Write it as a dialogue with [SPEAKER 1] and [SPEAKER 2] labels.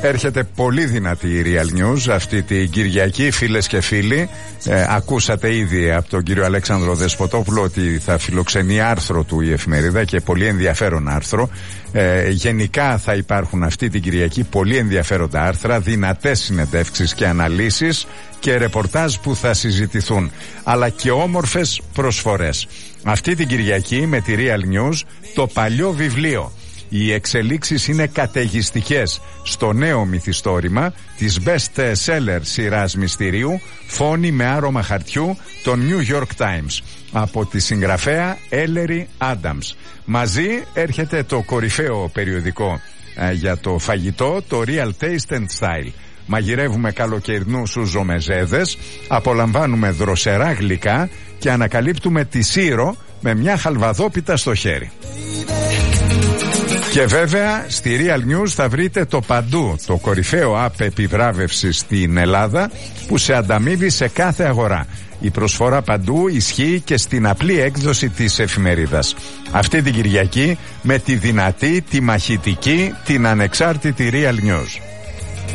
[SPEAKER 1] Έρχεται πολύ δυνατή η Real News αυτή την Κυριακή, φίλες και φίλοι. Ακούσατε ήδη από τον κύριο Αλέξανδρο Δεσποτόπουλο ότι θα φιλοξενεί άρθρο του η εφημερίδα και πολύ ενδιαφέρον άρθρο. Γενικά θα υπάρχουν αυτή την Κυριακή πολύ ενδιαφέροντα άρθρα, δυνατές συνεντεύξεις και αναλύσεις και ρεπορτάζ που θα συζητηθούν, αλλά και όμορφες προσφορές. Αυτή την Κυριακή με τη Real News το παλιό βιβλίο. Οι εξελίξεις είναι καταιγιστικές στο νέο μυθιστόρημα της best seller σειράς μυστηρίου «Φόνοι με άρωμα χαρτιού» των New York Times από τη συγγραφέα Ellery Adams. Μαζί έρχεται το κορυφαίο περιοδικό για το φαγητό, το Real Taste and Style. Μαγειρεύουμε καλοκαιρινούς ουζομεζέδες, απολαμβάνουμε δροσερά γλυκά και ανακαλύπτουμε τη Σύρο με μια χαλβαδόπιτα στο χέρι. Και βέβαια στη Real News θα βρείτε το παντού, το κορυφαίο app επιβράβευσης στην Ελλάδα που σε ανταμείβει σε κάθε αγορά. Η προσφορά παντού ισχύει και στην απλή έκδοση της εφημερίδας. Αυτή την Κυριακή με τη δυνατή, τη μαχητική, την ανεξάρτητη Real News.